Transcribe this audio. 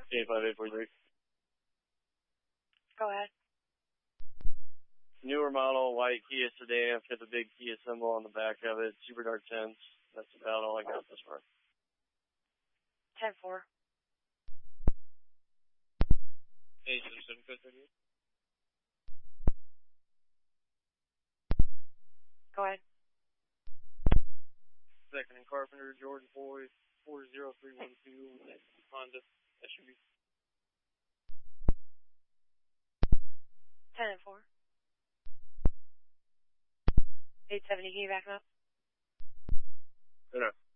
5843. Go ahead. Newer model, white Kia sedan, got the big Kia symbol on the back of it, super dark tints. That's about all I got this far. 10-4. Hey, 7 code 38. Go ahead. Second and Carpenter, Jordan Boy, 40312, Honda SUV. 10-4. 870, can you back him up? No.